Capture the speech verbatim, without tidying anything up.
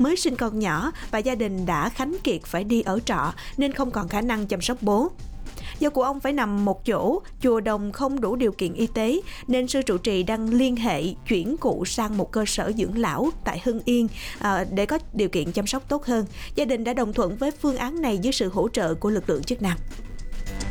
mới sinh con nhỏ và gia đình đã khánh kiệt phải đi ở trọ nên không còn khả năng chăm sóc bố. Do cụ ông phải nằm một chỗ, chùa Đồng không đủ điều kiện y tế nên sư trụ trì đang liên hệ chuyển cụ sang một cơ sở dưỡng lão tại Hưng Yên à, để có điều kiện chăm sóc tốt hơn. Gia đình đã đồng thuận với phương án này dưới sự hỗ trợ của lực lượng chức năng.